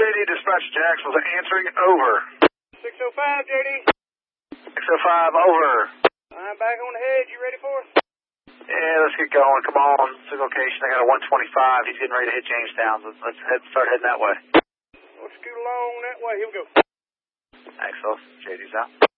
JD Dispatch Jackson's answering over. 605, JD. 605, over. I'm back on the hedge. You ready for us? Yeah, let's get going. Come on. Signal location. I got a 125. He's getting ready to hit Jamestown. Let's start heading that way. We'll scoot along that way. Here we go. Thanks, folks. JD's out.